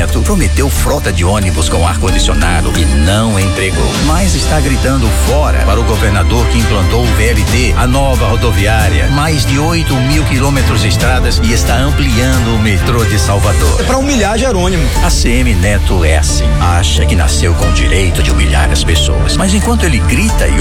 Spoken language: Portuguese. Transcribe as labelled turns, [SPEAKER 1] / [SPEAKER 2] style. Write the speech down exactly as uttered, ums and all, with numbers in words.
[SPEAKER 1] Neto prometeu frota de ônibus com ar-condicionado e não entregou. Mas está gritando fora para o governador que implantou o V L T, a nova rodoviária, mais de oito mil quilômetros de estradas e está ampliando o metrô de Salvador.
[SPEAKER 2] É para humilhar Jerônimo.
[SPEAKER 1] A C M Neto é assim, acha que nasceu com o direito de humilhar as pessoas, mas enquanto ele grita e